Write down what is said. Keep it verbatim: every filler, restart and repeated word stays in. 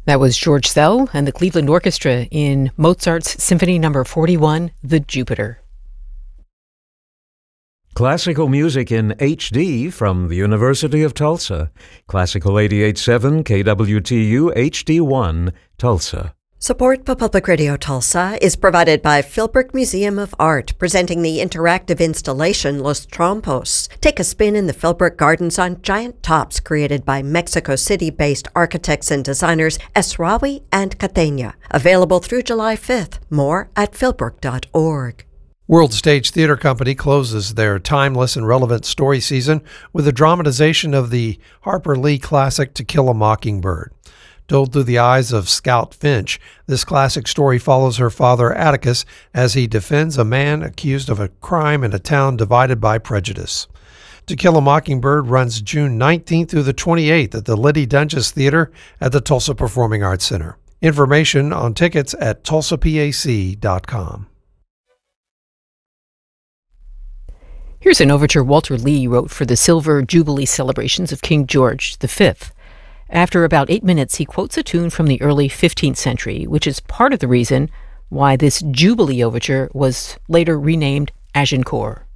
That was George Szell and the Cleveland Orchestra in Mozart's Symphony Number forty-one, The Jupiter. Classical music in H D from the University of Tulsa. Classical eighty-eight point seven K W T U H D one, Tulsa. Support for Public Radio Tulsa is provided by Philbrook Museum of Art, presenting the interactive installation Los Trompos. Take a spin in the Philbrook Gardens on giant tops created by Mexico City-based architects and designers Esraoui and Catena. Available through July fifth. More at philbrook dot org. World Stage Theater Company closes their timeless and relevant story season with a dramatization of the Harper Lee classic To Kill a Mockingbird. Told through the eyes of Scout Finch, this classic story follows her father Atticus as he defends a man accused of a crime in a town divided by prejudice. To Kill a Mockingbird runs June nineteenth through the twenty-eighth at the Liddy Dunges Theater at the Tulsa Performing Arts Center. Information on tickets at tulsa p a c dot com. Here's an overture Walter Lee wrote for the Silver Jubilee celebrations of King George the Fifth. After about eight minutes, he quotes a tune from the early fifteenth century, which is part of the reason why this Jubilee overture was later renamed Agincourt.